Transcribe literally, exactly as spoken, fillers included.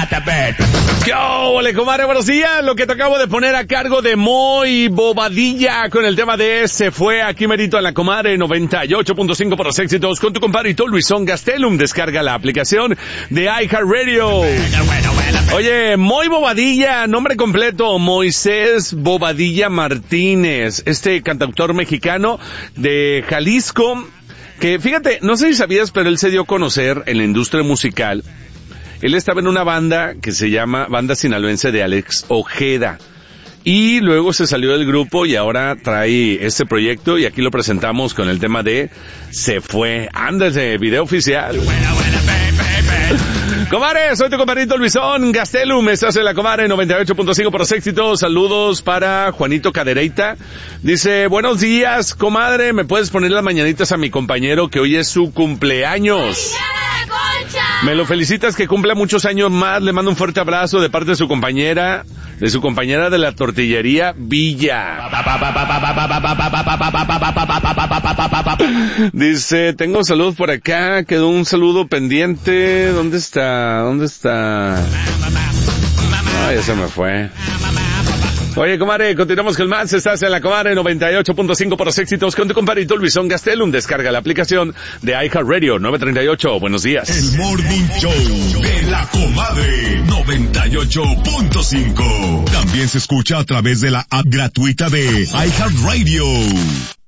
¿Qué ole, comadre? Buenos días. Lo que te acabo de poner a cargo de Moy Bobadilla con el tema de Se Fue, aquí merito a la comadre noventa y ocho punto cinco por los éxitos con tu compadrito Luisón Gastelum. Descarga la aplicación de iHeartRadio. Oye, Moy Bobadilla, nombre completo, Moisés Bobadilla Martínez, este cantautor mexicano de Jalisco, que fíjate, no sé si sabías, pero él se dio a conocer en la industria musical. Él estaba en una banda que se llama Banda Sinaloense de Alex Ojeda. Y luego se salió del grupo y ahora trae este proyecto y aquí lo presentamos con el tema de Se Fue. Ándale, video oficial. Comadre, soy tu compadrito Luisón Gastelum, estás en la comadre noventa y ocho punto cinco por los éxitos. Saludos para Juanito Cadereita. Dice, buenos días, comadre, ¿me puedes poner las mañanitas a mi compañero que hoy es su cumpleaños? Me lo felicitas, que cumpla muchos años más. Le mando un fuerte abrazo de parte de su compañera, de su compañera de la tortillería Villa. Dice, tengo saludos por acá, quedó un saludo pendiente. ¿Dónde está? ¿Dónde está? Ay, ya se me fue. Oye, comadre, continuamos con más. Estás en la comadre noventa y ocho punto cinco por los éxitos con tu compadrito Luisón Gastelum. Descarga la aplicación de iHeartRadio nueve treinta y ocho. Buenos días. El Morning Show de la comadre noventa y ocho punto cinco. También se escucha a través de la app gratuita de iHeartRadio.